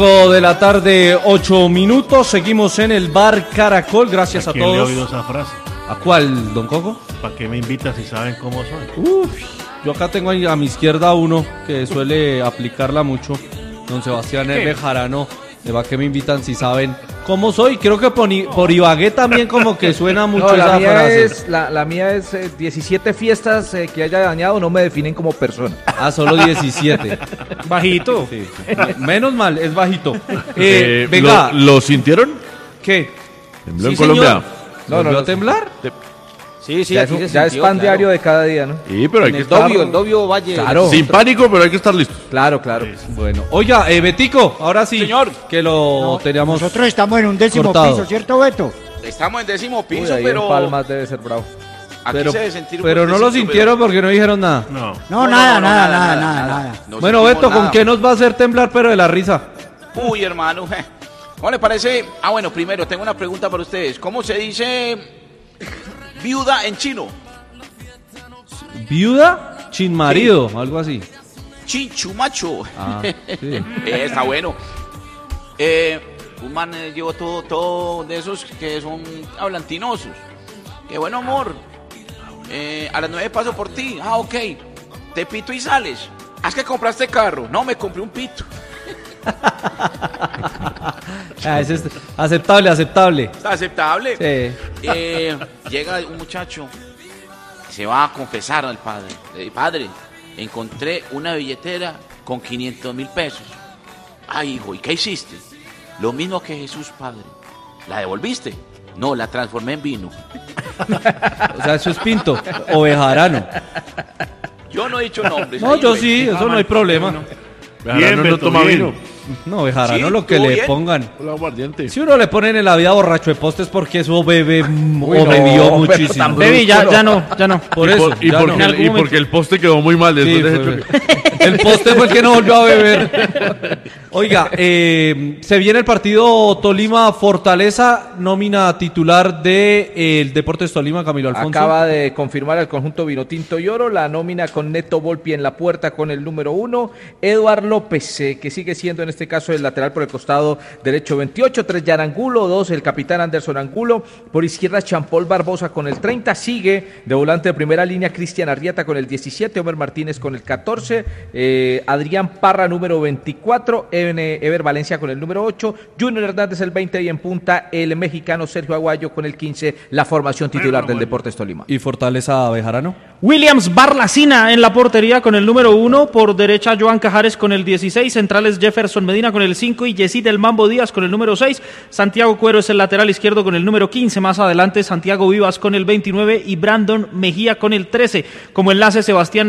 De la tarde, 8 minutos. Seguimos en el bar Caracol. Gracias a todos. ¿A quién le he oído esa frase? ¿A cuál, don Coco? ¿Para qué me invitas si saben cómo soy? Yo acá tengo a mi izquierda uno que suele aplicarla mucho. Don Sebastián Bejarano. ¿Para qué me invitan si saben cómo soy? Creo que por Ibagué también como que suena mucho esa frase. La mía es 17 fiestas que haya dañado no me definen como persona. Ah, solo 17. Bajito. Sí. Menos mal, es bajito. Venga. ¿Lo sintieron? ¿Qué? ¿Tembló en Colombia? ¿Volvió a temblar? Sí, Ya, es pan diario de cada día, ¿no? Sí, pero hay que estar... El Dobio Valle. Claro. Sin pánico, pero hay que estar listos. Claro. Bueno, oiga, Betico, ahora sí. Señor. Que lo teníamos. Nosotros estamos en un 10º cortado. piso, ¿cierto, Beto? Estamos en 10º piso, Uy, ahí pero en Palmas debe ser bravo. aquí Pero, se debe sentir un pero no lo fuertecito, sintieron porque no dijeron nada. No. No, No, nada. no Bueno, sentimos Beto, ¿con nada. qué nos va a hacer temblar pero de la risa? Uy, hermano. ¿Cómo le parece? Bueno, primero tengo una pregunta para ustedes. ¿Cómo se dice viuda en chino? ¿Viuda? Chin marido, algo así. Chinchumacho. Ah, sí. Está bueno. Un man llevó todo de esos que son hablantinosos. Qué bueno, amor. A las 9 paso por ti. Ah, ok. Te pito y sales. ¿Haz que compraste carro? No, me compré un pito. Ese es aceptable. Está aceptable. Sí. Llega un muchacho, se va a confesar al padre. Padre, encontré una billetera con 500,000 pesos. Ay, hijo, ¿y qué hiciste? Lo mismo que Jesús, padre. ¿La devolviste? No, la transformé en vino. O sea, eso es Pinto o Bejarano. Yo no he dicho nombres. No, ahí, yo güey. sí, eso no hay problema. Bejarano no Beto, toma bien. vino. No, Bejarano Sí, lo que ¿todo le bien? pongan. Hola, aguardiente. Si uno le ponen en la vida borracho de postes porque eso bebe no, o bebió pero muchísimo. tan Baby, ya no. Por eso. Y ya porque, no. y porque el poste quedó muy mal después Sí, de ese fue- choque. el poste fue el que no volvió a beber. Oiga, se viene el partido Tolima-Fortaleza, nómina titular del Deportes Tolima, Camilo Alfonso. Acaba de confirmar el conjunto Vinotinto y Oro, la nómina con Neto Volpi en la puerta con el número 1, Eduard López, que sigue siendo en este caso el lateral por el costado derecho 28, 3 Jan Angulo, 2 el capitán Anderson Angulo, por izquierda Champol Barbosa con el 30, sigue de volante de primera línea Cristian Arrieta con el 17, Omer Martínez con el 14, Adrián Parra número 24, Ever Valencia con el número 8, Junior Hernández el 20 y en punta el mexicano Sergio Aguayo con el 15, la formación titular del Deportes Tolima. ¿Y Fortaleza Bejarano? Williams Barlacina en la portería con el número 1, por derecha Joan Cajares con el 16, centrales Jefferson Medina con el 5 y Yesid El Mambo Díaz con el número 6, Santiago Cuero es el lateral izquierdo con el número 15, más adelante Santiago Vivas con el 29 y Brandon Mejía con el 13, como enlace Sebastián